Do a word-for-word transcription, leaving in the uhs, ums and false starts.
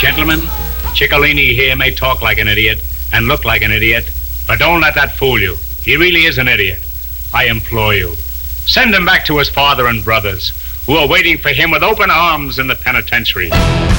Gentlemen, Ciccolini here may talk like an idiot and look like an idiot, but don't let that fool you. He really is an idiot. I implore you, send him back to his father and brothers, who are waiting for him with open arms in the penitentiary.